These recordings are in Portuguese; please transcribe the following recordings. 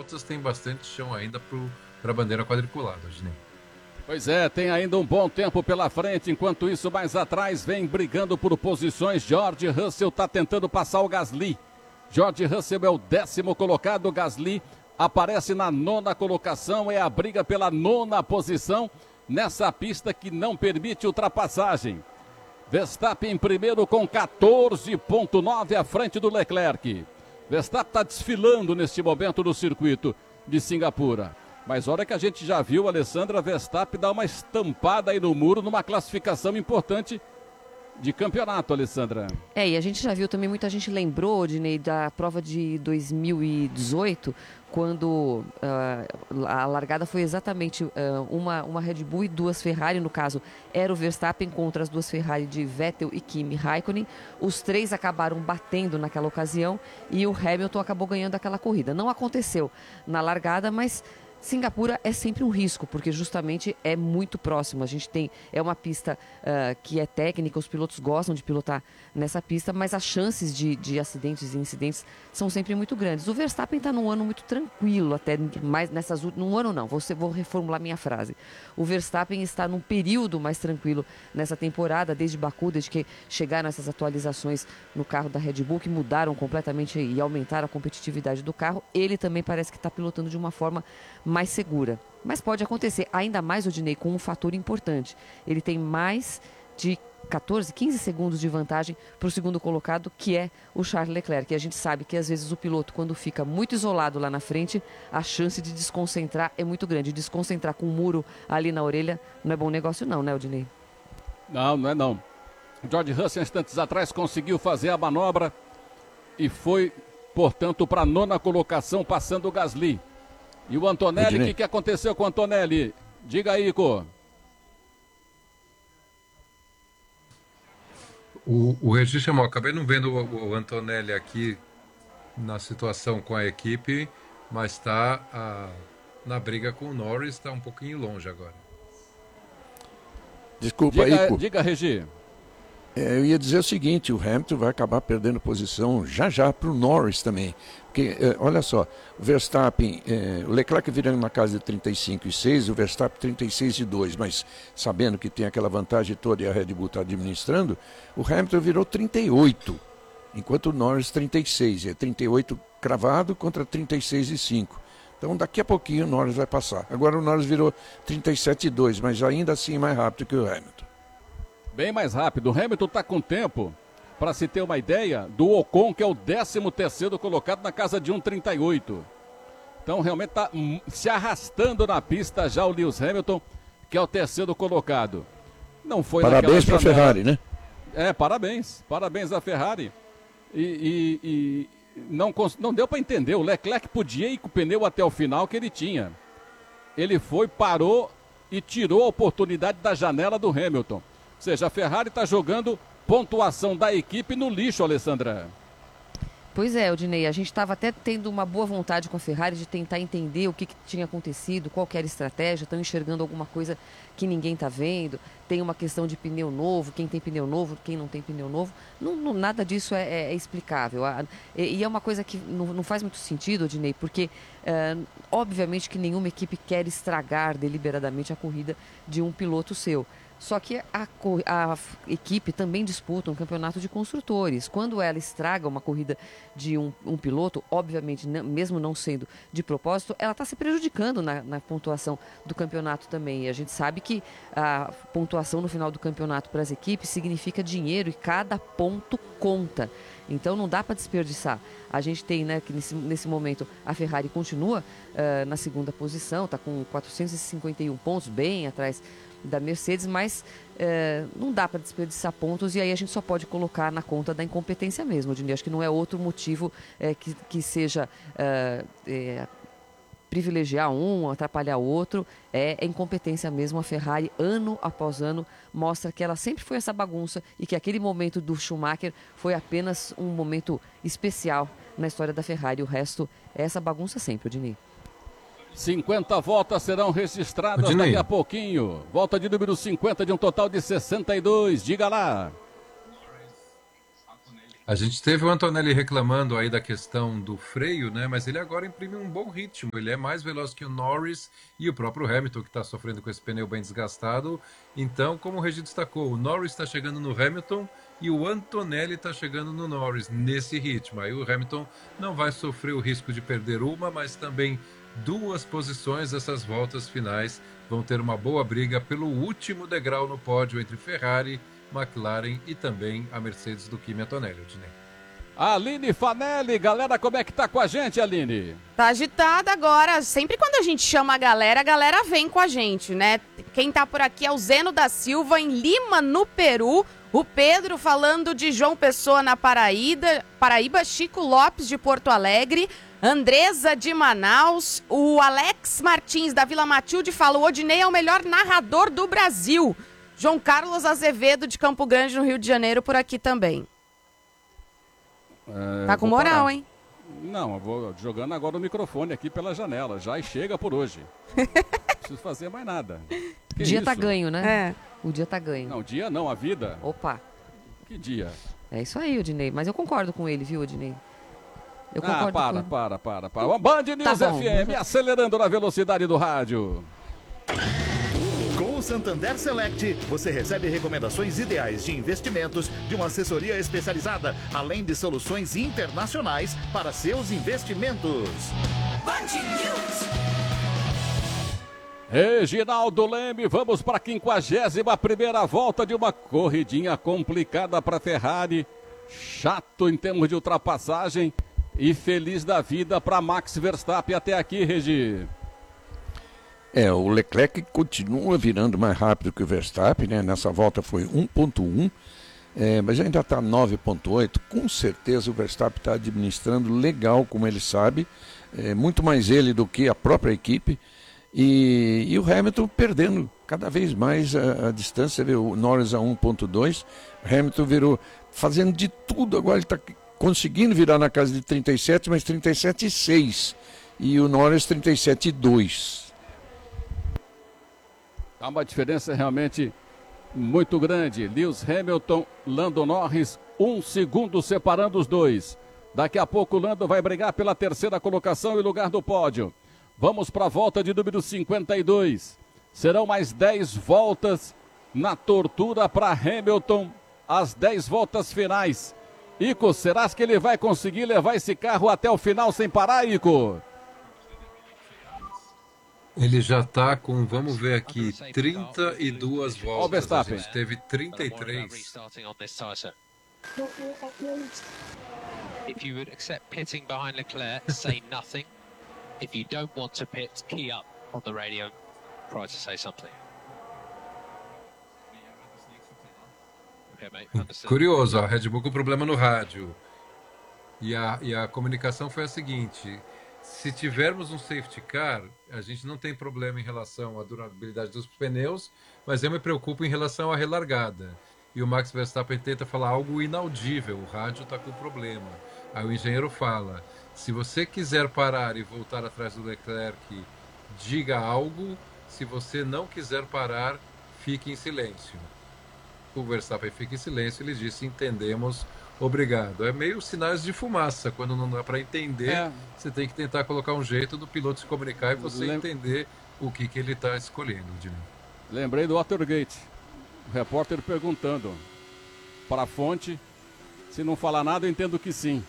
voltas tem bastante chão ainda para a bandeira quadriculada, Ginei. Pois é, tem ainda um bom tempo pela frente. Enquanto isso, mais atrás, vem brigando por posições. George Russell está tentando passar o Gasly. George Russell é o 10º colocado. O Gasly aparece na 9ª colocação. É a briga pela 9ª posição nessa pista que não permite ultrapassagem. Verstappen em primeiro com 14,9 à frente do Leclerc. Verstappen está desfilando neste momento no circuito de Singapura. Mas olha que a gente já viu Alessandra Verstappen dar uma estampada aí no muro numa classificação importante de campeonato, Alessandra. E a gente já viu também, muita gente lembrou, Dinei, da prova de 2018, quando a largada foi exatamente uma Red Bull e 2 Ferrari, no caso era o Verstappen contra as 2 Ferrari de Vettel e Kimi Raikkonen. Os 3 acabaram batendo naquela ocasião e o Hamilton acabou ganhando aquela corrida. Não aconteceu na largada, mas Singapura é sempre um risco, porque justamente é muito próximo. A gente é uma pista que é técnica, os pilotos gostam de pilotar nessa pista, mas as chances de acidentes e incidentes são sempre muito grandes. O Verstappen está num ano muito tranquilo, até mais nessas últimas... Num ano não, vou reformular minha frase. O Verstappen está num período mais tranquilo nessa temporada, desde Baku, desde que chegaram essas atualizações no carro da Red Bull, que mudaram completamente e aumentaram a competitividade do carro. Ele também parece que está pilotando de uma forma mais segura. Mas pode acontecer, ainda mais, Odinei, com um fator importante. Ele tem mais de 14, 15 segundos de vantagem para o segundo colocado, que é o Charles Leclerc. E a gente sabe que às vezes o piloto, quando fica muito isolado lá na frente, a chance de desconcentrar é muito grande. Desconcentrar com um muro ali na orelha não é bom negócio não, né, Odinei? Não, não é não. George Russell, instantes atrás, conseguiu fazer a manobra e foi, portanto, para a 9ª colocação, passando o Gasly. E o Antonelli, o que aconteceu com o Antonelli? Diga aí, Ico. O Regis chamou, acabei não vendo o Antonelli aqui na situação com a equipe, mas está na briga com o Norris, está um pouquinho longe agora. Desculpa, Ico. Diga, Regi. Eu ia dizer o seguinte, o Hamilton vai acabar perdendo posição já para o Norris também. Porque, olha só, o Verstappen, o Leclerc virando na casa de 35,6, o Verstappen 36,2, mas sabendo que tem aquela vantagem toda e a Red Bull está administrando, o Hamilton virou 38, enquanto o Norris 36, é 38 cravado contra 36,5. Então daqui a pouquinho o Norris vai passar. Agora o Norris virou 37,2, mas ainda assim mais rápido que o Hamilton. Bem mais rápido. O Hamilton está com tempo, para se ter uma ideia, do Ocon, que é o 13º colocado na casa de 1,38. Então realmente está se arrastando na pista já o Lewis Hamilton, que é o 3º colocado. Não foi parabéns para a Ferrari, né? Parabéns à Ferrari. E não deu para entender. O Leclerc podia ir com o pneu até o final que ele tinha. Ele foi, parou e tirou a oportunidade da janela do Hamilton. Ou seja, a Ferrari está jogando pontuação da equipe no lixo, Alessandra. Pois é, Odinei, a gente estava até tendo uma boa vontade com a Ferrari de tentar entender o que tinha acontecido, qual que era a estratégia, estão enxergando alguma coisa que ninguém está vendo, tem uma questão de pneu novo, quem tem pneu novo, quem não tem pneu novo, nada disso é explicável. E é uma coisa que não faz muito sentido, Odinei, porque obviamente que nenhuma equipe quer estragar deliberadamente a corrida de um piloto seu. Só que a equipe também disputa um campeonato de construtores. Quando ela estraga uma corrida de um piloto, obviamente, mesmo não sendo de propósito, ela está se prejudicando na pontuação do campeonato também. E a gente sabe que a pontuação no final do campeonato para as equipes significa dinheiro e cada ponto conta. Então não dá para desperdiçar. A gente tem, né, que nesse momento a Ferrari continua na 2ª posição, está com 451 pontos, bem atrás da Mercedes, mas não dá para desperdiçar pontos e aí a gente só pode colocar na conta da incompetência mesmo, Odinei. Acho que não é outro motivo que seja privilegiar um, atrapalhar o outro, é incompetência mesmo. A Ferrari, ano após ano, mostra que ela sempre foi essa bagunça e que aquele momento do Schumacher foi apenas um momento especial na história da Ferrari. O resto é essa bagunça sempre, Odinei. 50 voltas serão registradas daqui a pouquinho. Volta de número 50 de um total de 62. Diga lá. A gente teve o Antonelli reclamando aí da questão do freio, né? Mas ele agora imprime um bom ritmo. Ele é mais veloz que o Norris e o próprio Hamilton, que está sofrendo com esse pneu bem desgastado. Então, como o Regi destacou, o Norris está chegando no Hamilton e o Antonelli está chegando no Norris nesse ritmo. Aí o Hamilton não vai sofrer o risco de perder uma, mas também 2 posições. Essas voltas finais vão ter uma boa briga pelo último degrau no pódio entre Ferrari, McLaren e também a Mercedes do Kimi Antonelli, Odinei. Aline Fanelli, galera, como é que tá com a gente, Aline? Tá agitada agora. Sempre quando a gente chama a galera vem com a gente, né? Quem tá por aqui é o Zeno da Silva, em Lima, no Peru. O Pedro falando de João Pessoa na Paraíba, Chico Lopes de Porto Alegre, Andresa de Manaus, o Alex Martins da Vila Matilde fala: o Odinei é o melhor narrador do Brasil. João Carlos Azevedo de Campo Grande, no Rio de Janeiro, por aqui também. Tá com moral, hein? Não, eu vou jogando agora o microfone aqui pela janela, já e chega por hoje. Não preciso fazer mais nada. O dia tá ganho, né? É. O dia tá ganho. Não, dia não, a vida. Opa. Que dia? É isso aí, Odinei. Mas eu concordo com ele, viu, Odinei? Eu concordo com ele. Para. Band News FM, acelerando na velocidade do rádio. Com o Santander Select, você recebe recomendações ideais de investimentos de uma assessoria especializada, além de soluções internacionais para seus investimentos. Reginaldo Leme, vamos para a 51ª volta de uma corridinha complicada para a Ferrari. Chato em termos de ultrapassagem e feliz da vida para Max Verstappen até aqui, Regi. O Leclerc continua virando mais rápido que o Verstappen, né? Nessa volta foi 1.1, mas ainda está 9.8. Com certeza o Verstappen está administrando legal, como ele sabe, muito mais ele do que a própria equipe. E o Hamilton perdendo cada vez mais a distância. Você vê o Norris a 1.2, o Hamilton virou, fazendo de tudo, agora ele está conseguindo virar na casa de 37, mas 37,6. E o Norris 37,2. Há uma diferença realmente muito grande. Lewis Hamilton, Lando Norris, 1 segundo separando os dois. Daqui a pouco o Lando vai brigar pela 3ª colocação e lugar do pódio. Vamos para a volta de número 52. Serão mais 10 voltas na tortura para Hamilton, as 10 voltas finais. Ico, será que ele vai conseguir levar esse carro até o final sem parar, Ico? Ele já está com, vamos ver aqui, 32 voltas. A gente teve 33. If you would accept pitting behind Leclerc, say nothing. If you don't want to pit, key up on the radio. Try to say something. Okay, mate, understood. Curioso, a Red Bull com problema no rádio. E a comunicação foi a seguinte: se tivermos um safety car, a gente não tem problema em relação à durabilidade dos pneus, mas eu me preocupo em relação à relargada. E o Max Verstappen tenta falar algo inaudível, o rádio está com problema. Aí o engenheiro fala: se você quiser parar e voltar atrás do Leclerc, diga algo. Se você não quiser parar, fique em silêncio. O Verstappen fica em silêncio, ele disse: entendemos, obrigado. É meio sinais de fumaça, quando não dá para entender, você tem que tentar colocar um jeito do piloto se comunicar e você entender o que ele está escolhendo. Lembrei do Watergate, o repórter perguntando para a fonte, se não falar nada eu entendo que sim,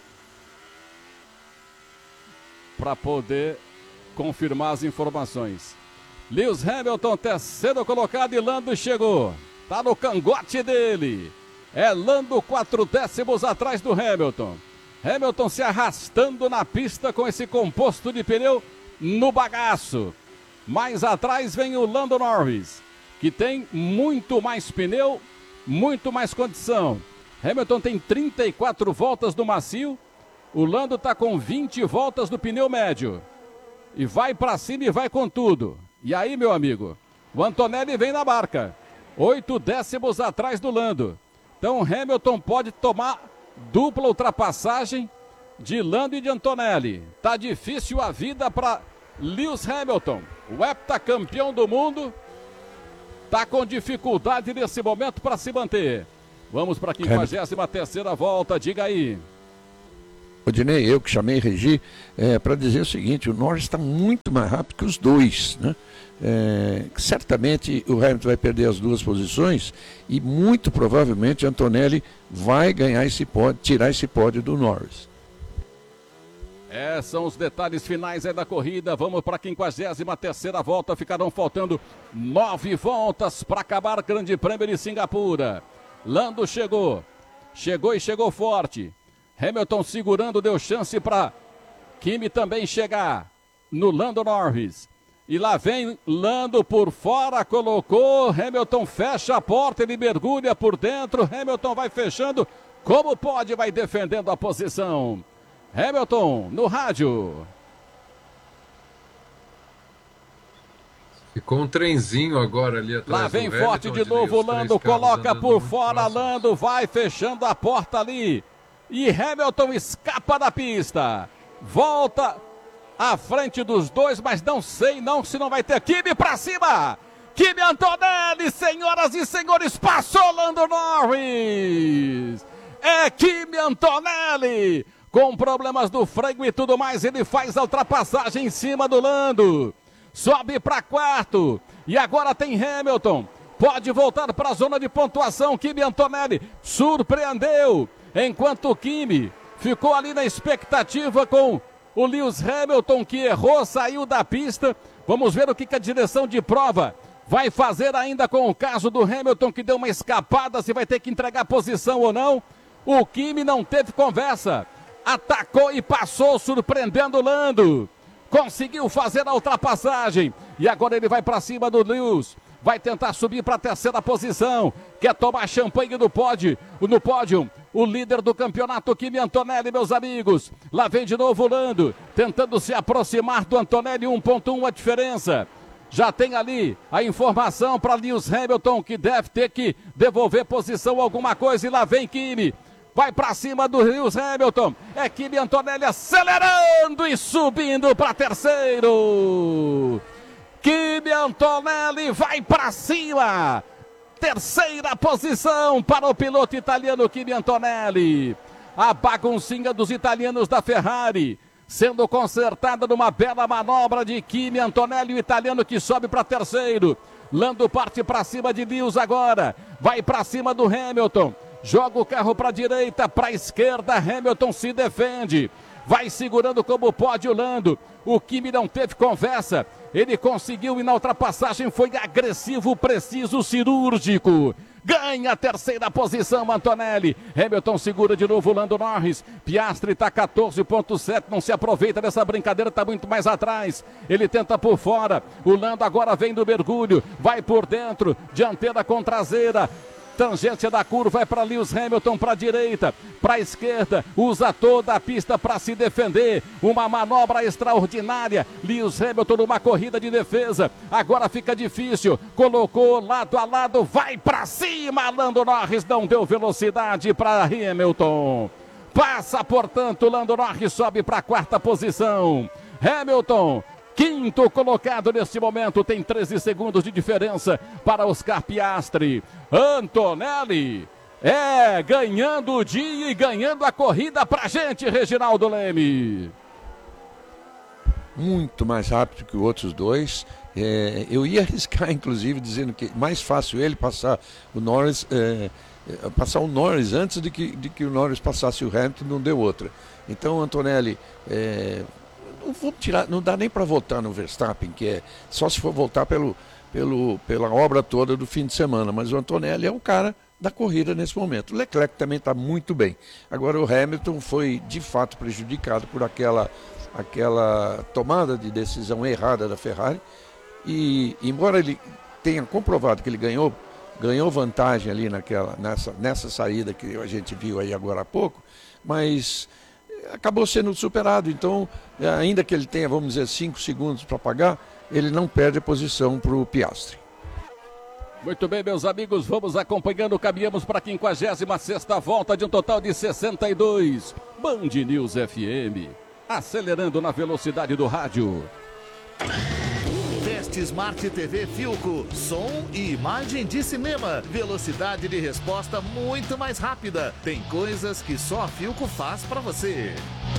para poder confirmar as informações. Lewis Hamilton, 3º colocado, e Lando chegou, tá no cangote dele. É Lando 4 décimos atrás do Hamilton. Hamilton se arrastando na pista com esse composto de pneu no bagaço. Mais atrás vem o Lando Norris, que tem muito mais pneu, muito mais condição. Hamilton tem 34 voltas do macio, o Lando está com 20 voltas do pneu médio. E vai para cima e vai com tudo. E aí, meu amigo, o Antonelli vem na barca, 8 décimos atrás do Lando. Então Hamilton pode tomar dupla ultrapassagem de Lando e de Antonelli. Tá difícil a vida para Lewis Hamilton, o heptacampeão do mundo, tá com dificuldade nesse momento para se manter. Vamos para a 53ª volta, diga aí. Odinei, eu que chamei Regi, para dizer o seguinte, o Norris está muito mais rápido que os dois, né? Certamente o Hamilton vai perder as duas posições e muito provavelmente Antonelli vai ganhar esse pódio, tirar esse pódio do Norris. São os detalhes finais da corrida. Vamos para a 53ª volta. Ficarão faltando 9 voltas para acabar o Grande Prêmio de Singapura. Lando chegou e chegou forte. Hamilton segurando, deu chance para Kimi também chegar no Lando Norris. E lá vem Lando por fora, colocou, Hamilton fecha a porta, ele mergulha por dentro, Hamilton vai fechando, como pode, vai defendendo a posição. Hamilton, no rádio. Ficou um trenzinho agora ali atrás. Lá vem forte de novo, Lando coloca por fora, Lando vai fechando a porta ali. E Hamilton escapa da pista. Volta à frente dos dois, mas não sei não se não vai ter. Kimi pra cima. Kimi Antonelli, senhoras e senhores, passou Lando Norris. É Kimi Antonelli. Com problemas do freio e tudo mais, ele faz a ultrapassagem em cima do Lando. Sobe para quarto. E agora tem Hamilton. Pode voltar para a zona de pontuação. Kimi Antonelli surpreendeu. Enquanto o Kimi ficou ali na expectativa com o Lewis Hamilton, que errou, saiu da pista. Vamos ver o que a direção de prova vai fazer ainda com o caso do Hamilton, que deu uma escapada, se vai ter que entregar posição ou não. O Kimi não teve conversa. Atacou e passou, surpreendendo o Lando. Conseguiu fazer a ultrapassagem. E agora ele vai para cima do Lewis. Vai tentar subir para a 3ª posição. Quer tomar champanhe no pódio. O líder do campeonato, Kimi Antonelli, meus amigos. Lá vem de novo o Lando. Tentando se aproximar do Antonelli. 1,1 a diferença. Já tem ali a informação para Lewis Hamilton, que deve ter que devolver posição alguma coisa. E lá vem Kimi. Vai para cima do Lewis Hamilton. É Kimi Antonelli acelerando e subindo para terceiro. Kimi Antonelli vai para cima. 3ª posição para o piloto italiano Kimi Antonelli. A baguncinha dos italianos da Ferrari sendo consertada numa bela manobra de Kimi Antonelli, o italiano que sobe para terceiro. Lando parte para cima de Lewis agora. Vai para cima do Hamilton. Joga o carro para a direita, para a esquerda, Hamilton se defende. Vai segurando como pode o Lando. O Kimi não teve conversa. Ele conseguiu e na ultrapassagem foi agressivo, preciso, cirúrgico. Ganha a 3ª posição, Antonelli. Hamilton segura de novo o Lando Norris. Piastri está 14,7. Não se aproveita dessa brincadeira, está muito mais atrás. Ele tenta por fora. O Lando agora vem do mergulho. Vai por dentro. Dianteira com traseira. Tangência da curva é para Lewis Hamilton, para a direita, para a esquerda, usa toda a pista para se defender, uma manobra extraordinária, Lewis Hamilton numa corrida de defesa, agora fica difícil, colocou lado a lado, vai para cima, Lando Norris não deu velocidade para Hamilton, passa portanto, Lando Norris sobe para a 4ª posição, Hamilton 5º colocado neste momento, tem 13 segundos de diferença para Oscar Piastri. Antonelli ganhando o dia e ganhando a corrida pra gente, Reginaldo Leme. Muito mais rápido que os outros dois. Eu ia arriscar, inclusive, dizendo que mais fácil ele passar o Norris, antes de que o Norris passasse o Hamilton, não deu outra. Então, Antonelli... não dá nem para votar no Verstappen, que é só se for voltar pela obra toda do fim de semana, mas o Antonelli é o cara da corrida nesse momento. O Leclerc também está muito bem. Agora o Hamilton foi de fato prejudicado por aquela tomada de decisão errada da Ferrari e embora ele tenha comprovado que ele ganhou vantagem ali nessa saída que a gente viu aí agora há pouco, mas acabou sendo superado, então ainda que ele tenha, vamos dizer, 5 segundos para pagar, ele não perde a posição para o Piastri. Muito bem, meus amigos, vamos acompanhando, caminhamos para a 56ª volta de um total de 62. Band News FM, acelerando na velocidade do rádio. Smart TV Philco, som e imagem de cinema, velocidade de resposta muito mais rápida. Tem coisas que só a Philco faz pra você.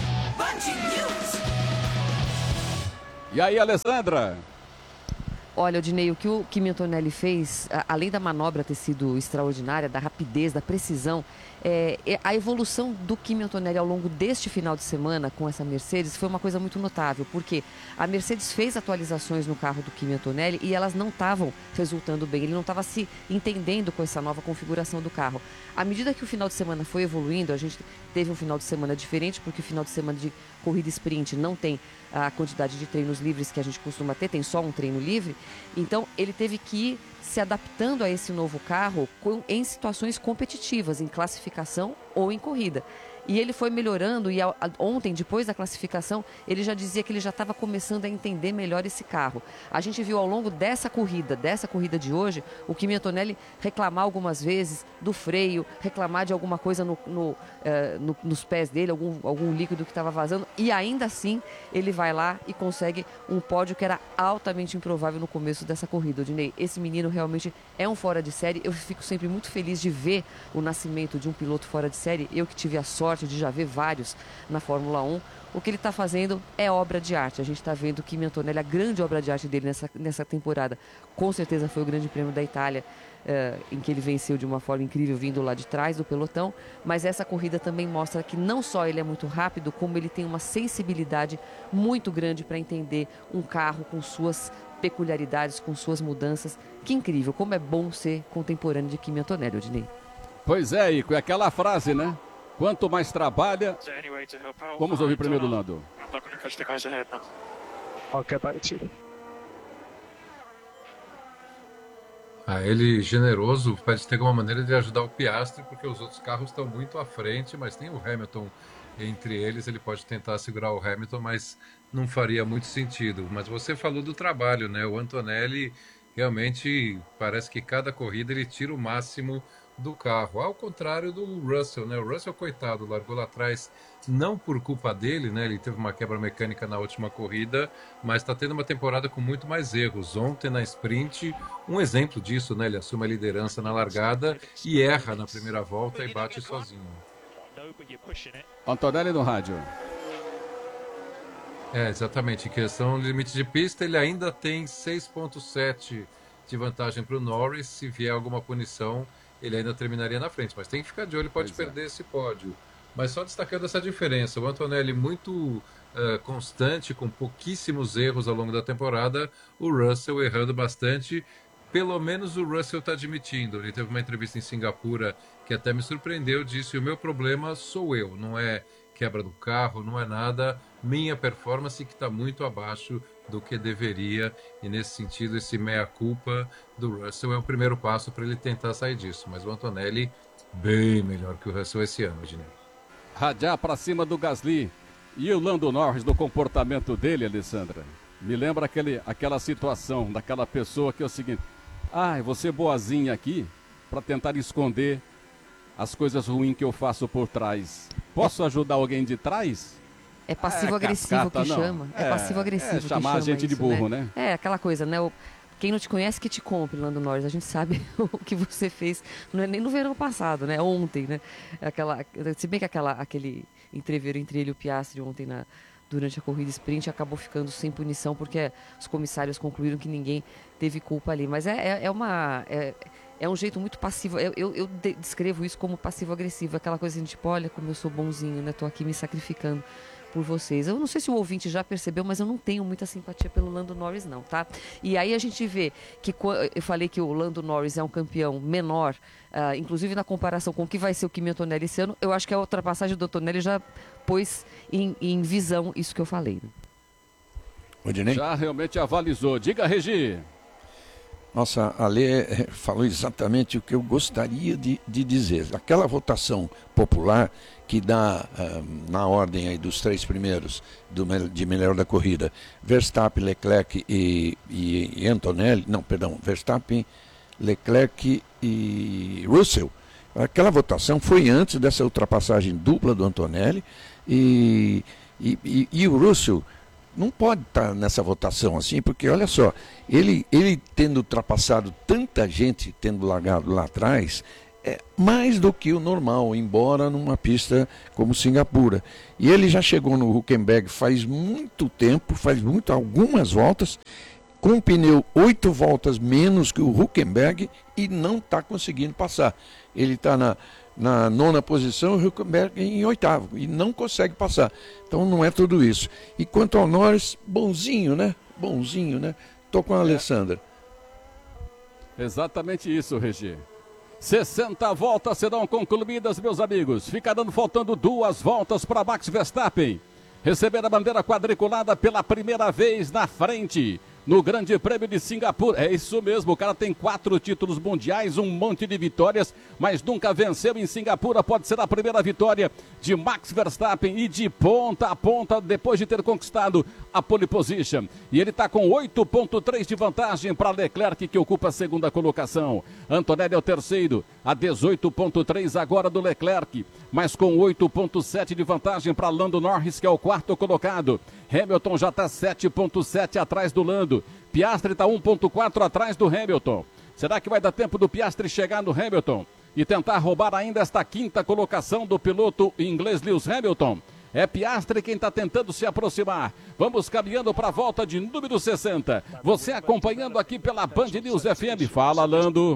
E aí, Alessandra? Olha, Odinei, o que o Kimi Antonelli fez, além da manobra ter sido extraordinária, da rapidez, da precisão, a evolução do Kimi Antonelli ao longo deste final de semana com essa Mercedes foi uma coisa muito notável, porque a Mercedes fez atualizações no carro do Kimi Antonelli e elas não estavam resultando bem, ele não estava se entendendo com essa nova configuração do carro. À medida que o final de semana foi evoluindo, a gente teve um final de semana diferente, porque o final de semana de corrida sprint não tem a quantidade de treinos livres que a gente costuma ter, tem só um treino livre. Então, ele teve que ir se adaptando a esse novo carro em situações competitivas, em classificação ou em corrida. E ele foi melhorando e ontem, depois da classificação, ele já dizia que ele já estava começando a entender melhor esse carro. A gente viu ao longo dessa corrida de hoje, o Kimi Antonelli reclamar algumas vezes do freio, reclamar de alguma coisa nos pés dele, algum líquido que estava vazando, e ainda assim ele vai lá e consegue um pódio que era altamente improvável no começo dessa corrida. Odinei, esse menino realmente é um fora de série. Eu fico sempre muito feliz de ver o nascimento de um piloto fora de série. Eu que tive a sorte de já ver vários na Fórmula 1. O que ele está fazendo é obra de arte. A gente está vendo o Kimi Antonelli, a grande obra de arte dele nessa temporada. Com certeza foi o Grande Prêmio da Itália, em que ele venceu de uma forma incrível, vindo lá de trás do pelotão. Mas essa corrida também mostra que não só ele é muito rápido, como ele tem uma sensibilidade muito grande para entender um carro com suas peculiaridades, com suas mudanças. Que incrível, como é bom ser contemporâneo de Kimi Antonelli, Odinei. Pois é, Ico, é aquela frase, né? Quanto mais trabalha... Vamos ouvir primeiro o Lando. Ele generoso, parece ter alguma maneira de ajudar o Piastri, porque os outros carros estão muito à frente, mas tem o Hamilton entre eles, ele pode tentar segurar o Hamilton, mas não faria muito sentido. Mas você falou do trabalho, né? O Antonelli realmente parece que cada corrida ele tira o máximo do carro, ao contrário do Russell, né? O Russell, coitado, largou lá atrás não por culpa dele, né? Ele teve uma quebra mecânica na última corrida, mas está tendo uma temporada com muito mais erros. Ontem na sprint, um exemplo disso, né? Ele assume a liderança na largada e erra na primeira volta e bate sozinho. Antonelli no rádio. Exatamente. Em questão do limite de pista, ele ainda tem 6,7 de vantagem para o Norris. Se vier alguma punição, ele ainda terminaria na frente, mas tem que ficar de olho, pode perder esse pódio. Mas só destacando essa diferença, o Antonelli muito constante, com pouquíssimos erros ao longo da temporada, o Russell errando bastante. Pelo menos o Russell está admitindo. Ele teve uma entrevista em Singapura que até me surpreendeu, disse: o meu problema sou eu, não é quebra do carro, não é nada, minha performance que está muito abaixo do que deveria, e nesse sentido esse meia-culpa do Russell é o primeiro passo para ele tentar sair disso, mas o Antonelli bem melhor que o Russell esse ano, Dinei. Radiar para cima do Gasly. E o Lando Norris, no comportamento dele, Alessandra, me lembra aquela situação daquela pessoa que é o seguinte: você boazinha aqui para tentar esconder as coisas ruins que eu faço por trás. Posso ajudar alguém de trás? É passivo-agressivo que chama. É passivo-agressivo que chamar a gente de burro, né? É aquela coisa, né? Quem não te conhece que te compre, Lando Norris. A gente sabe o que você fez, não é nem no verão passado, né? Ontem, né? Se bem que aquele entreveiro entre ele e o Piastri ontem durante a corrida sprint acabou ficando sem punição, porque os comissários concluíram que ninguém teve culpa ali. Mas é um jeito muito passivo. Eu descrevo isso como passivo-agressivo. Aquela coisa assim, tipo, olha como eu sou bonzinho, né? Tô aqui me sacrificando por vocês. Eu não sei se o ouvinte já percebeu, mas eu não tenho muita simpatia pelo Lando Norris, não, tá? E aí a gente vê que eu falei que o Lando Norris é um campeão menor, inclusive na comparação com o que vai ser o Kimi Antonelli esse ano, eu acho que a ultrapassagem do Antonelli já pôs em visão isso que eu falei. Né? Já realmente avalizou. Diga, Regi. Nossa, a Lê falou exatamente o que eu gostaria de dizer. Aquela votação popular que dá na ordem aí dos três primeiros de melhor da corrida, Verstappen, Leclerc e Antonelli, Verstappen, Leclerc e Russell. Aquela votação foi antes dessa ultrapassagem dupla do Antonelli e o Russell não pode estar nessa votação assim, porque olha só, ele tendo ultrapassado tanta gente, tendo largado lá atrás, é mais do que o normal, embora numa pista como Singapura. E ele já chegou no Hülkenberg faz muito tempo, algumas voltas, com um pneu 8 voltas menos que o Hülkenberg e não está conseguindo passar. Ele está na 9ª posição, o Hülkenberg em 8º, e não consegue passar. Então não é tudo isso. E quanto ao Norris, bonzinho, né? Tô com a Alessandra. Exatamente isso, Regi. 60 voltas serão concluídas, meus amigos. Faltando 2 voltas para Max Verstappen receber a bandeira quadriculada pela primeira vez na frente no Grande Prêmio de Singapura. É isso mesmo, o cara tem 4 títulos mundiais, um monte de vitórias, mas nunca venceu em Singapura. Pode ser a primeira vitória de Max Verstappen e de ponta a ponta, depois de ter conquistado a pole position. E ele está com 8,3 de vantagem para Leclerc, que ocupa a 2ª colocação. Antonelli é o terceiro, a 18,3 agora do Leclerc, mas com 8,7 de vantagem para Lando Norris, que é o 4º colocado. Hamilton já está 7,7 atrás do Lando. Piastri está 1,4 atrás do Hamilton. Será que vai dar tempo do Piastri chegar no Hamilton e tentar roubar ainda esta 5ª colocação do piloto inglês Lewis Hamilton? É Piastri quem está tentando se aproximar. Vamos caminhando para a volta de número 60. Você acompanhando aqui pela Band News FM. Fala, Lando.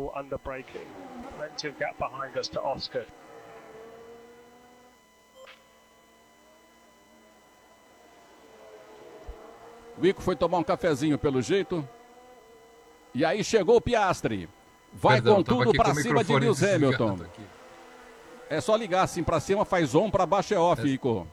O Ico foi tomar um cafezinho pelo jeito. E aí chegou o Piastri. Vai com tudo para cima de Lewis Hamilton. É só ligar assim para cima, faz on, para baixo é off, Ico.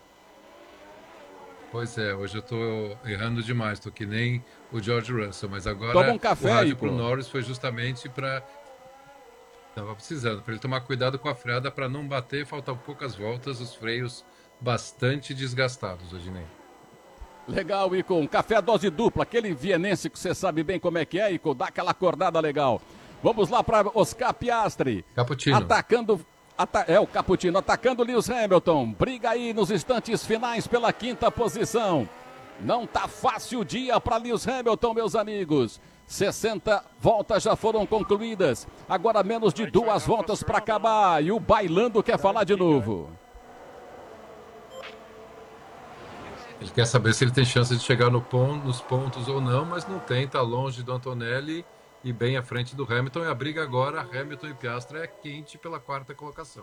Pois é, hoje eu tô errando demais, tô que nem o George Russell, mas agora toma um café, o rádio Ico. pro Norris foi justamente para... Tava precisando, para ele tomar cuidado com a freada para não bater, faltam poucas voltas, os freios bastante desgastados, Odinei. Legal, Ico. Um café dose dupla, aquele vienense que você sabe bem como é que é, Ico. Dá aquela acordada legal. Vamos lá para Oscar Piastri. Cappuccino. Atacando... o Cappuccino atacando Lewis Hamilton. Briga aí nos instantes finais pela 5ª posição. Não tá fácil o dia para Lewis Hamilton, meus amigos. 60 voltas já foram concluídas. Agora menos de 2 voltas para acabar. E o Bailando quer falar de novo. Ele quer saber se ele tem chance de chegar nos pontos ou não, mas não tem, tá longe do Antonelli e bem à frente do Hamilton. E a briga agora, Hamilton e Piastri, é quente pela 5ª colocação.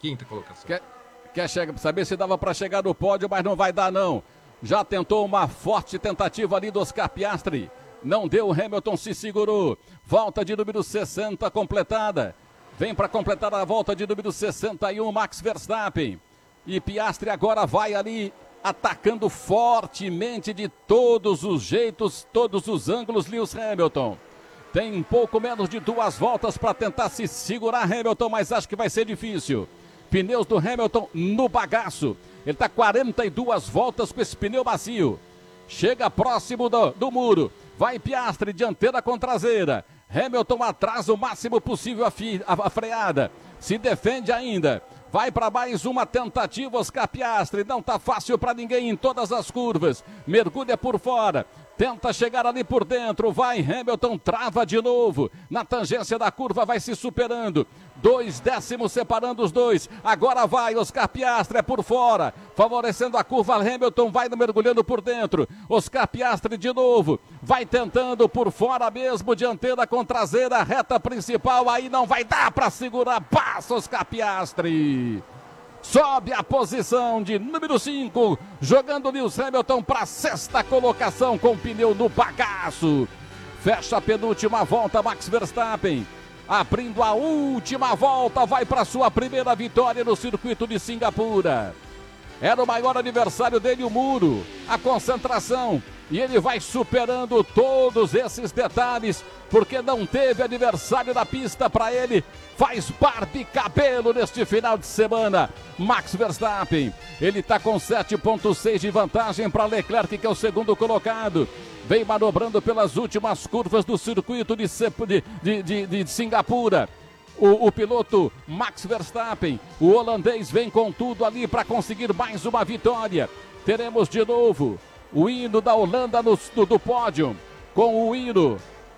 Quer saber se dava para chegar no pódio, mas não vai dar não. Já tentou uma forte tentativa ali do Oscar Piastri. Não deu, o Hamilton se segurou. Volta de número 60 completada. Vem para completar a volta de número 61, Max Verstappen. E Piastri agora vai ali atacando fortemente de todos os jeitos, todos os ângulos, Lewis Hamilton. Tem um pouco menos de 2 voltas para tentar se segurar Hamilton, mas acho que vai ser difícil. Pneus do Hamilton no bagaço. Ele está 42 voltas com esse pneu macio. Chega próximo do muro. Vai Piastri, dianteira com traseira. Hamilton atrasa o máximo possível a freada. Se defende ainda. Vai para mais uma tentativa, Oscar Piastri. Não tá fácil para ninguém em todas as curvas. Mergulha por fora. Tenta chegar ali por dentro. Vai Hamilton, trava de novo. Na tangência da curva vai se superando. 2 décimos separando os dois. Agora vai Oscar Piastri, é por fora. Favorecendo a curva, Hamilton vai mergulhando por dentro. Oscar Piastri de novo. Vai tentando por fora mesmo. Dianteira com traseira, reta principal. Aí não vai dar para segurar. Passa Oscar Piastri. Sobe a posição de número 5, jogando Lewis Hamilton para a 6ª colocação com o pneu no bagaço. Fecha a penúltima volta, Max Verstappen. Abrindo a última volta, vai para sua primeira vitória no circuito de Singapura. Era o maior aniversário dele, o muro, a concentração. E ele vai superando todos esses detalhes, porque não teve aniversário da pista para ele. Faz barba e cabelo neste final de semana. Max Verstappen, ele está com 7,6 de vantagem para Leclerc, que é o 2º colocado. Vem manobrando pelas últimas curvas do circuito de Singapura. O piloto Max Verstappen, o holandês, vem com tudo ali para conseguir mais uma vitória. Teremos de novo O hino da Holanda do pódio, com o hino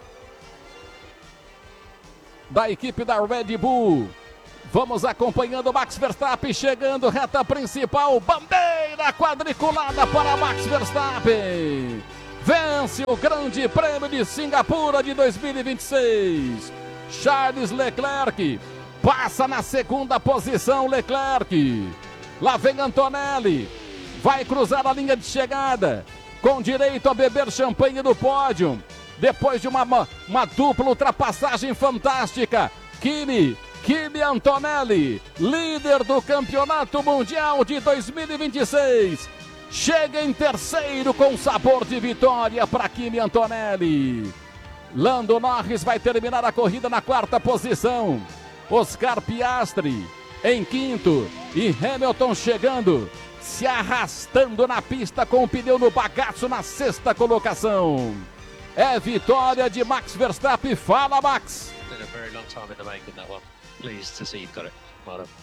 da equipe da Red Bull. Vamos acompanhando Max Verstappen chegando, reta principal, bandeira quadriculada para Max Verstappen. Vence o Grande Prêmio de Singapura de 2026. Charles Leclerc passa na segunda posição, Leclerc. Lá vem Antonelli, vai cruzar a linha de chegada, com direito a beber champanhe do pódio. Depois de uma dupla ultrapassagem fantástica, Kimi Antonelli, líder do Campeonato Mundial de 2026, chega em terceiro com sabor de vitória para Kimi Antonelli. Lando Norris vai terminar a corrida na quarta posição. Oscar Piastri em quinto e Hamilton chegando, se arrastando na pista com o pneu no bagaço na sexta colocação. É vitória de Max Verstappen. Fala, Max. Been a very long time in the making, that one. Pleased to see you've got it. Well done.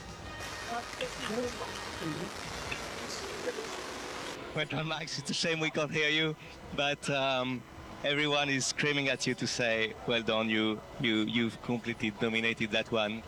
Well done, Max. It's a shame we can't hear you, but everyone is screaming at you to say, well done, you've completely dominated that one.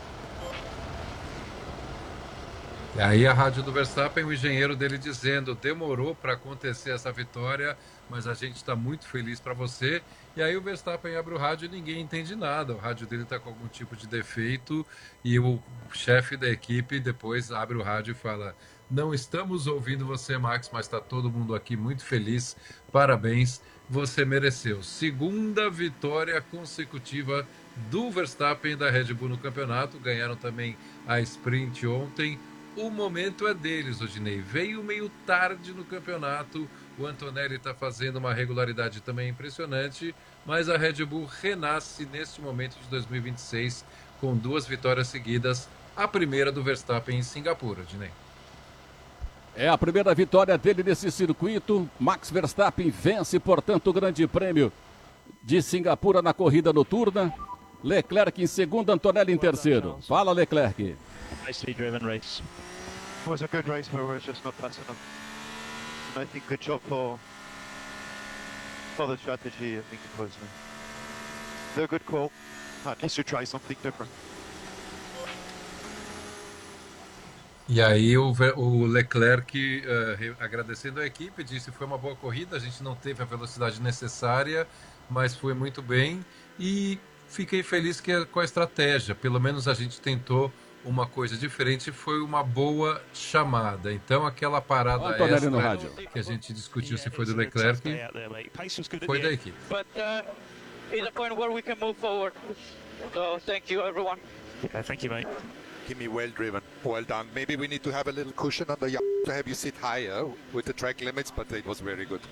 E aí a rádio do Verstappen, o engenheiro dele dizendo, demorou para acontecer essa vitória, mas a gente está muito feliz para você. E aí o Verstappen abre o rádio e ninguém entende nada. O rádio dele está com algum tipo de defeito e o chefe da equipe depois abre o rádio e fala, não estamos ouvindo você, Max, mas está todo mundo aqui muito feliz. Parabéns, você mereceu. Segunda vitória consecutiva do Verstappen da Red Bull no campeonato. Ganharam também a sprint ontem. O momento é deles, Odinei. Veio meio tarde no campeonato. O Antonelli está fazendo uma regularidade também impressionante. Mas a Red Bull renasce neste momento de 2026 com 2 vitórias seguidas. A primeira do Verstappen em Singapura, Odinei. É a primeira vitória dele nesse circuito. Max Verstappen vence, portanto, o Grande Prêmio de Singapura na corrida noturna. Leclerc em segundo, Antonelli em terceiro. Fala, Leclerc. Nicely driven race. It was a good race, but we were just not fast enough. And I think good job for the strategy. I think it was a good call. At least you try something different. E aí o Leclerc, agradecendo a equipe, disse que foi uma boa corrida, a gente não teve a velocidade necessária, mas foi muito bem. E fiquei feliz com a estratégia, pelo menos a gente tentou uma coisa diferente, foi uma boa chamada. Então aquela parada extra no rádio, que a gente discutiu se foi do Leclerc, foi da equipe. But it's a point where we can move forward. So thank you everyone. Yeah, thank you, mate. Kimi, well driven, well done. Maybe we need to have a little cushion on the yacht to have you sit higher with the track limits, but it was very good.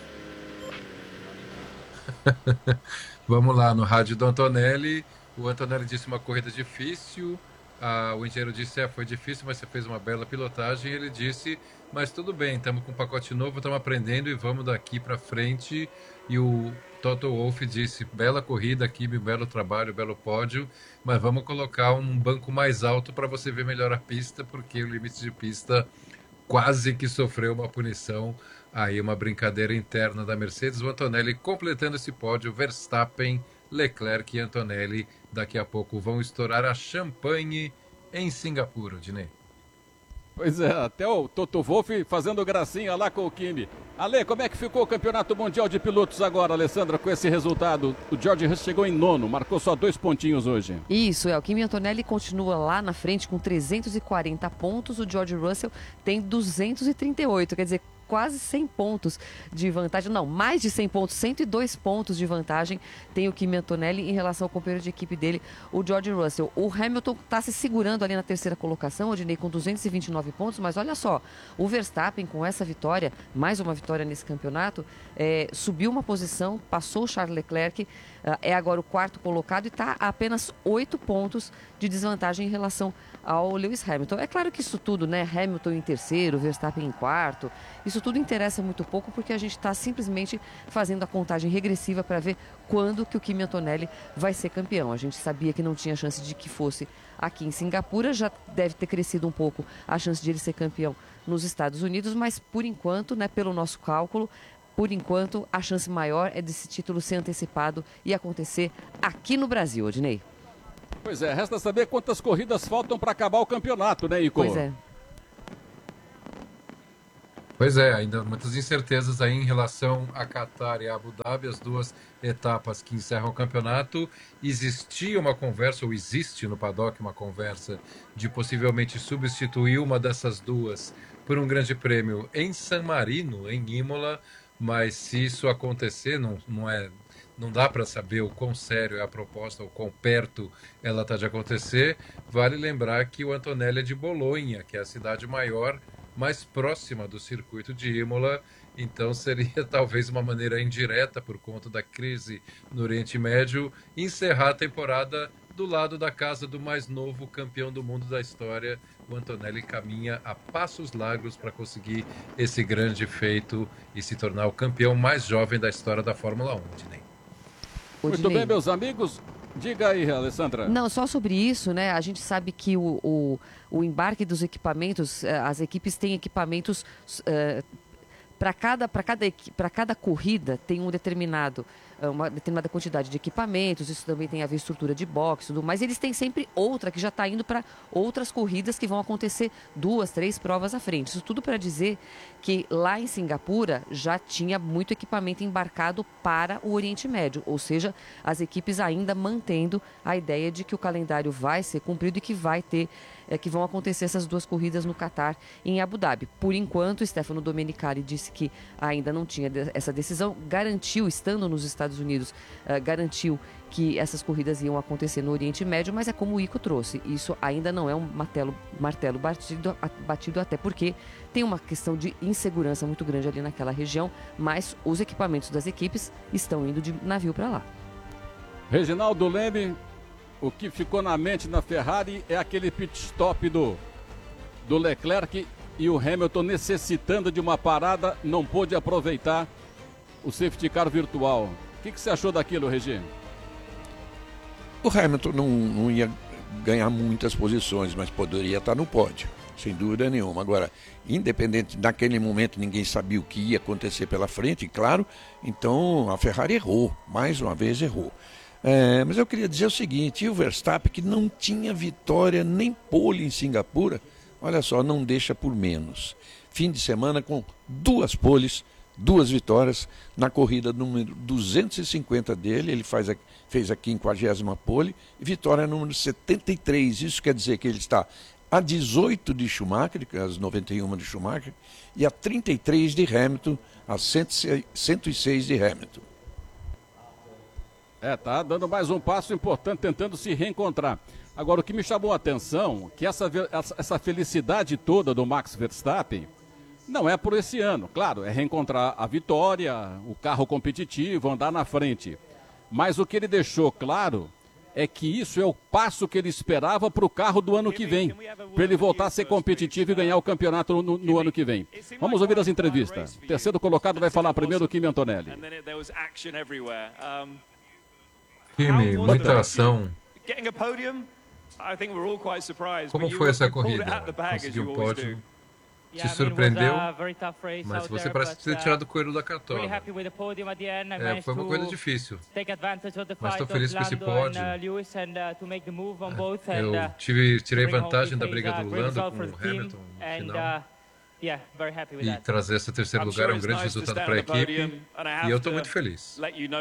Vamos lá, no rádio do Antonelli. O Antonelli disse uma corrida difícil. O engenheiro disse, foi difícil, mas você fez uma bela pilotagem. Ele disse, mas tudo bem, estamos com um pacote novo, estamos aprendendo e vamos daqui para frente. E o Toto Wolff disse, bela corrida aqui, belo trabalho, belo pódio, mas vamos colocar um banco mais alto para você ver melhor a pista, porque o limite de pista quase que sofreu uma punição. Aí uma brincadeira interna da Mercedes. O Antonelli completando esse pódio, Verstappen, Leclerc e Antonelli daqui a pouco vão estourar a champanhe em Singapura, Dinei. Pois é, até o Toto Wolff fazendo gracinha lá com o Kimi. Ale, como é que ficou o Campeonato Mundial de Pilotos agora, Alessandra, com esse resultado? O George Russell chegou em nono, marcou só 2 pontinhos hoje. Isso, o Kimi Antonelli continua lá na frente com 340 pontos, o George Russell tem 238, quer dizer, quase 100 pontos de vantagem, não, mais de 100 pontos, 102 pontos de vantagem tem o Kimi Antonelli em relação ao companheiro de equipe dele, o George Russell. O Hamilton está se segurando ali na terceira colocação, Odinei, com 229 pontos, mas olha só, o Verstappen com essa vitória, mais uma vitória nesse campeonato, subiu uma posição, passou o Charles Leclerc, é agora o 4º colocado e está a apenas 8 pontos de desvantagem em relação ao Lewis Hamilton. É claro que isso tudo, né, Hamilton em terceiro, Verstappen em quarto, isso tudo interessa muito pouco porque a gente está simplesmente fazendo a contagem regressiva para ver quando que o Kimi Antonelli vai ser campeão. A gente sabia que não tinha chance de que fosse aqui em Singapura, já deve ter crescido um pouco a chance de ele ser campeão nos Estados Unidos, mas por enquanto, né, pelo nosso cálculo, por enquanto, a chance maior é desse título ser antecipado e acontecer aqui no Brasil, Odinei. Pois é, resta saber quantas corridas faltam para acabar o campeonato, né, Ico? Pois é. Pois é, ainda muitas incertezas aí em relação a Qatar e a Abu Dhabi, as duas etapas que encerram o campeonato. Existia uma conversa, ou existe no paddock uma conversa, de possivelmente substituir uma dessas duas por um grande prêmio em San Marino, em Imola, mas se isso acontecer, não dá para saber o quão sério é a proposta, ou quão perto ela está de acontecer. Vale lembrar que o Antonelli é de Bolonha, que é a cidade maior, mais próxima do circuito de Imola, então seria talvez uma maneira indireta, por conta da crise no Oriente Médio, encerrar a temporada do lado da casa do mais novo campeão do mundo da história. O Antonelli caminha a passos largos para conseguir esse grande feito e se tornar o campeão mais jovem da história da Fórmula 1, Dinei. Muito bem, meus amigos. Diga aí, Alessandra. Não, só sobre isso, né? A gente sabe que o embarque dos equipamentos, as equipes têm equipamentos para cada corrida tem uma determinada quantidade de equipamentos. Isso também tem a ver estrutura de boxe, tudo mais. Eles têm sempre outra que já está indo para outras corridas que vão acontecer 2, 3 provas à frente. Isso tudo para dizer que lá em Singapura já tinha muito equipamento embarcado para o Oriente Médio, ou seja, as equipes ainda mantendo a ideia de que o calendário vai ser cumprido e que que vão acontecer essas 2 corridas no Qatar e em Abu Dhabi. Por enquanto, Stefano Domenicali disse que ainda não tinha essa decisão, garantiu, estando nos Estados Unidos, garantiu que essas corridas iam acontecer no Oriente Médio, mas é como o Ico trouxe, isso ainda não é um martelo batido, até porque tem uma questão de insegurança muito grande ali naquela região, mas os equipamentos das equipes estão indo de navio para lá. Reginaldo Leme, o que ficou na mente na Ferrari é aquele pit stop do Leclerc e o Hamilton necessitando de uma parada, não pôde aproveitar o safety car virtual. O que você achou daquilo, Regi? O Hamilton não ia ganhar muitas posições, mas poderia estar no pódio, sem dúvida nenhuma. Agora, independente, naquele momento ninguém sabia o que ia acontecer pela frente, claro, então a Ferrari errou, mais uma vez errou. Mas eu queria dizer o seguinte, o Verstappen, que não tinha vitória nem pole em Singapura, olha só, não deixa por menos. Fim de semana com 2 poles, 2 vitórias, na corrida número 250 dele, ele fez a 50ª pole, e vitória número 73, isso quer dizer que ele está a 18 de Schumacher, as 91 de Schumacher, e a 33 de Hamilton, a 106 de Hamilton. Tá dando mais um passo importante, tentando se reencontrar. Agora, o que me chamou a atenção, que essa felicidade toda do Max Verstappen não é por esse ano. Claro, é reencontrar a vitória, o carro competitivo, andar na frente. Mas o que ele deixou claro é que isso é o passo que ele esperava para o carro do ano que vem, para ele voltar a ser competitivo e ganhar o campeonato no ano que vem. Vamos ouvir as entrevistas. O terceiro colocado vai falar primeiro o Kimi Antonelli. Kimi, muita ação. Como foi essa corrida? Conseguiu um pódio? Te surpreendeu? Mas você parece ter tirado o coelho da cartola. Foi uma corrida difícil. Mas estou feliz com esse pódio. Eu tirei vantagem da briga do Lando com o Hamilton no final. E trazer esse terceiro lugar é um grande resultado para a equipe. E eu estou muito feliz.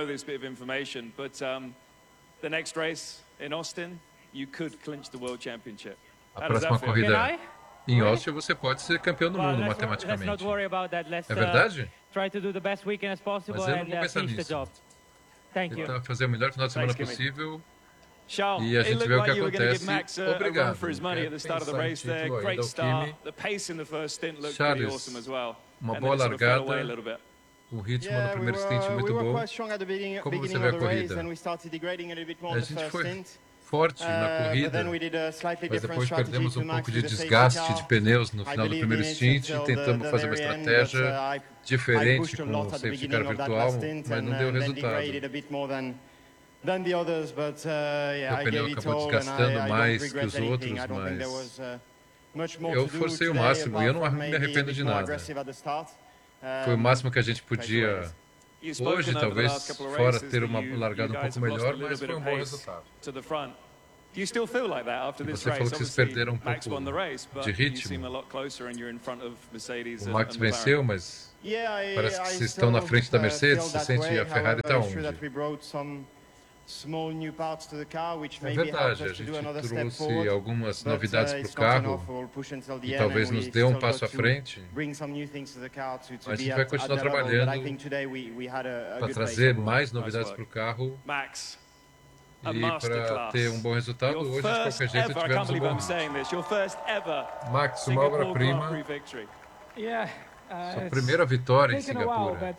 A próxima corrida em Austin você pode ser campeão do mundo matematicamente. É verdade? Mas eu não vou pensar nisso. Tentar fazer o melhor final de semana possível. E a gente vê o que acontece. Obrigado. Charles, uma boa largada. O ritmo no primeiro stint muito bom. Como você vê a corrida? A gente foi forte na corrida, mas depois perdemos um pouco de desgaste de pneus no final do primeiro stint. Tentamos fazer uma estratégia diferente com o safety car virtual, mas não deu resultado. O pneu acabou desgastando mais que os outros, mas Eu forcei o máximo e eu não me arrependo de nada. Foi o máximo que a gente podia hoje, talvez fora ter uma largada um pouco melhor, mas foi um bom resultado. E você falou que vocês perderam um pouco de ritmo. O Max venceu, mas parece que vocês estão na frente da Mercedes. Você sente que a Ferrari está onde? É verdade, a gente trouxe algumas novidades para o carro e talvez nos dê um passo à frente. Mas a gente vai continuar trabalhando para trazer mais novidades para o carro e para ter um bom resultado. Hoje, de qualquer jeito, tivemos um bom Max, uma obra-prima. Sua primeira vitória em Singapura.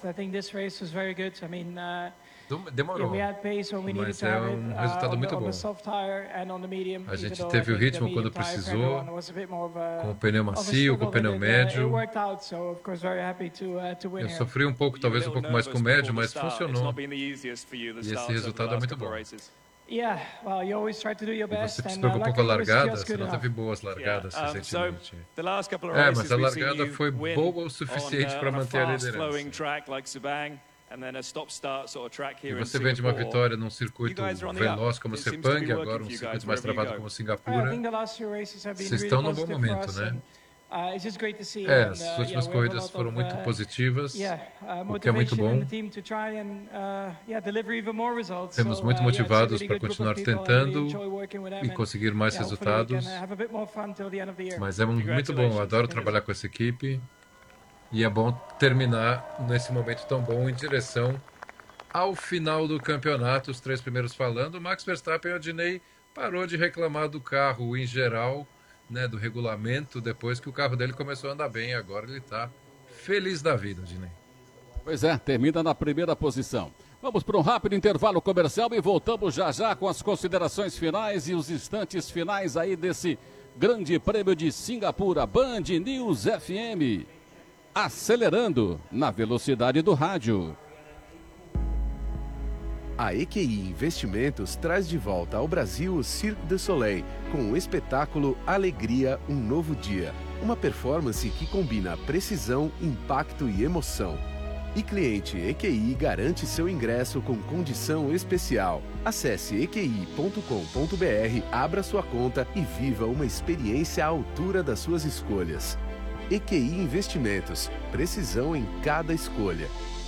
Demorou, mas é um resultado muito bom. A gente teve o ritmo quando precisou, com o pneu macio, com o pneu médio. Eu sofri um pouco, talvez um pouco mais com o médio, mas funcionou. E esse resultado é muito bom. E você se preocupou com a largada? Você não teve boas largadas recentemente. Mas a largada foi boa o suficiente para manter a liderança. E você vem de uma vitória num circuito veloz como o Sepang, agora um circuito mais travado como Singapura. Vocês estão num bom momento, né? As últimas corridas foram muito positivas, o que é muito bom. Estamos muito motivados para continuar tentando e conseguir mais resultados. Mas é muito bom, eu adoro trabalhar com essa equipe. E é bom terminar nesse momento tão bom em direção ao final do campeonato. Os três primeiros falando. Max Verstappen, o Adnei parou de reclamar do carro em geral, né, do regulamento, depois que o carro dele começou a andar bem. Agora ele está feliz da vida, Adnei. Pois é, termina na primeira posição. Vamos para um rápido intervalo comercial e voltamos já já com as considerações finais e os instantes finais aí desse Grande Prêmio de Singapura. Band News FM. Acelerando na velocidade do rádio. A EQI Investimentos traz de volta ao Brasil o Cirque du Soleil com o espetáculo Alegria, um Novo Dia. Uma performance que combina precisão, impacto e emoção. E cliente EQI garante seu ingresso com condição especial. Acesse eqi.com.br, abra sua conta e viva uma experiência à altura das suas escolhas. EQI Investimentos, precisão em cada escolha.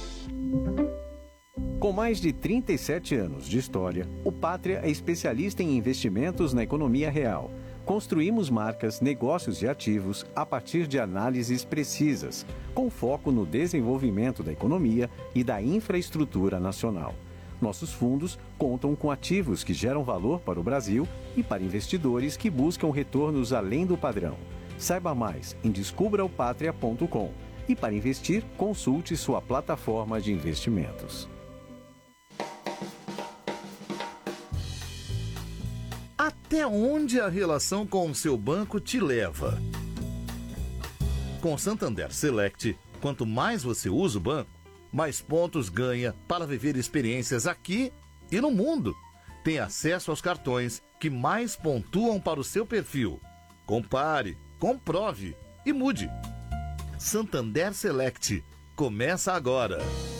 Com mais de 37 anos de história, o Pátria é especialista em investimentos na economia real. Construímos marcas, negócios e ativos a partir de análises precisas, com foco no desenvolvimento da economia e da infraestrutura nacional. Nossos fundos contam com ativos que geram valor para o Brasil e para investidores que buscam retornos além do padrão. Saiba mais em descubraopatria.com e para investir, consulte sua plataforma de investimentos. Até onde a relação com o seu banco te leva? Com Santander Select, quanto mais você usa o banco, mais pontos ganha para viver experiências aqui e no mundo. Tem acesso aos cartões que mais pontuam para o seu perfil. Compare, comprove e mude. Santander Select. Começa agora.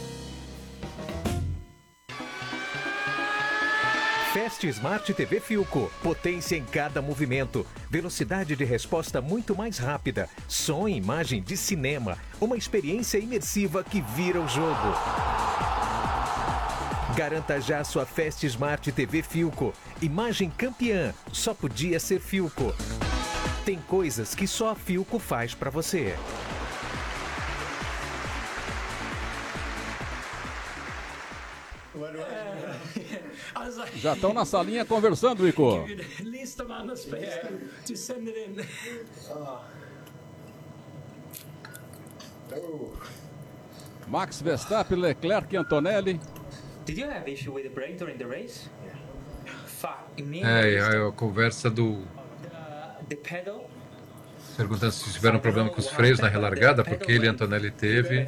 Fast Smart TV Philco. Potência em cada movimento. Velocidade de resposta muito mais rápida. Som e imagem de cinema. Uma experiência imersiva que vira o jogo. Garanta já sua Fast Smart TV Philco. Imagem campeã. Só podia ser Philco. Tem coisas que só a Philco faz para você. Já estão na salinha conversando, Ico. Max Verstappen, Leclerc e Antonelli. Did you have issue with the brake during the race? A conversa do... Perguntando se tiveram problema com os freios na relargada, porque ele e Antonelli teve.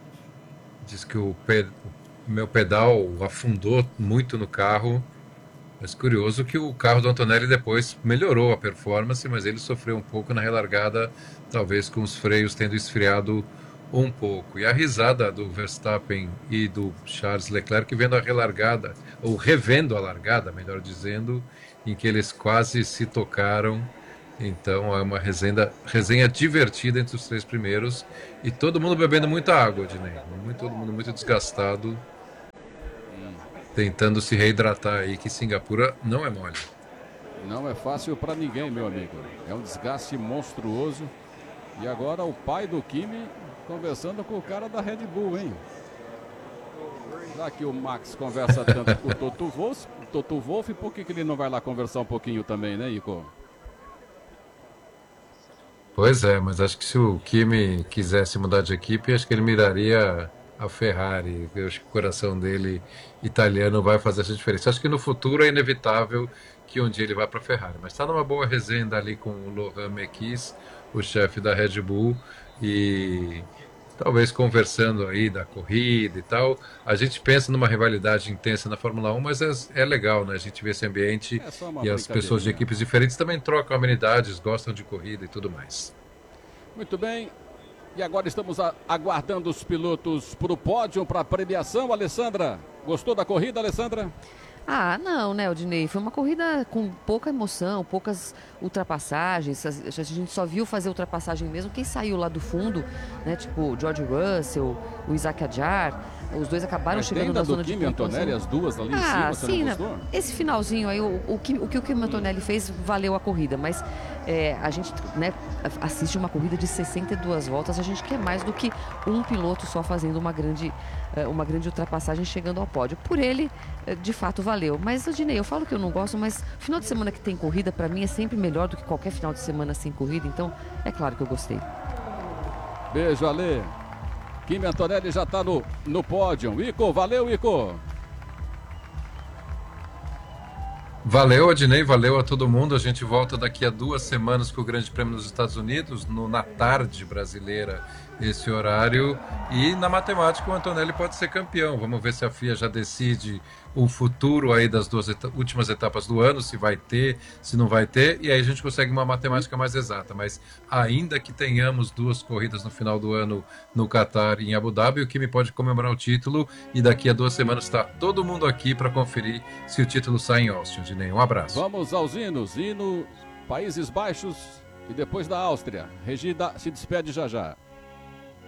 Diz que o meu pedal afundou muito no carro Mas curioso que o carro do Antonelli depois melhorou a performance, mas ele sofreu um pouco na relargada, talvez com os freios tendo esfriado um pouco. E a risada do Verstappen e do Charles Leclerc vendo a relargada, ou revendo a largada, melhor dizendo, em que eles quase se tocaram. Então é uma resenha divertida entre os três primeiros e todo mundo bebendo muita água, Dinei. Todo mundo muito desgastado, tentando se reidratar aí, que Singapura não é mole. Não é fácil para ninguém, meu amigo. É um desgaste monstruoso. E agora o pai do Kimi conversando com o cara da Red Bull, hein? Já que o Max conversa tanto com o Toto Wolff, por que ele não vai lá conversar um pouquinho também, né, Ico? Pois é, mas acho que se o Kimi quisesse mudar de equipe, acho que ele miraria a Ferrari. Eu acho que o coração dele italiano vai fazer essa diferença. Acho que no futuro é inevitável que um dia ele vá para a Ferrari. Mas está numa boa resenha ali com o Laurent Mekies, o chefe da Red Bull, e talvez conversando aí da corrida e tal. A gente pensa numa rivalidade intensa na Fórmula 1, mas é legal, né? A gente vê esse ambiente e as pessoas de equipes diferentes também trocam amenidades, gostam de corrida e tudo mais. Muito bem. E agora estamos aguardando os pilotos para o pódio, para a premiação. Alessandra, gostou da corrida, Alessandra? Ah, não, né, Odinei? Foi uma corrida com pouca emoção, poucas ultrapassagens. A gente só viu fazer ultrapassagem mesmo quem saiu lá do fundo, né? Tipo o George Russell, o Isaac Adjar. Os dois acabaram chegando na zona de pontuação. Antonelli, as duas ali em cima, você sim, não gostou? Esse finalzinho aí, o que o Kimi Antonelli fez valeu a corrida, mas a gente, né, assiste uma corrida de 62 voltas, a gente quer mais do que um piloto só fazendo uma grande ultrapassagem chegando ao pódio. Por ele, de fato, valeu. Mas, Odinei, eu falo que eu não gosto, mas final de semana que tem corrida, para mim, é sempre melhor do que qualquer final de semana sem corrida, então é claro que eu gostei. Beijo, Ale. Kimi Antonelli já está no pódio. Ico, valeu, Ico. Valeu, Odinei, valeu a todo mundo. A gente volta daqui a 2 semanas com o Grande Prêmio nos Estados Unidos, na tarde brasileira, esse horário. E na matemática o Antonelli pode ser campeão. Vamos ver se a FIA já decide o futuro aí das 2 últimas etapas do ano, se vai ter, se não vai ter, e aí a gente consegue uma matemática mais exata. Mas ainda que tenhamos 2 corridas no final do ano no Qatar e em Abu Dhabi, o Kimi pode comemorar o título, e daqui a 2 semanas está todo mundo aqui para conferir se o título sai em Austin. Dinei, um abraço. Vamos aos hinos. Hino Países Baixos e depois da Áustria. Regida se despede já já.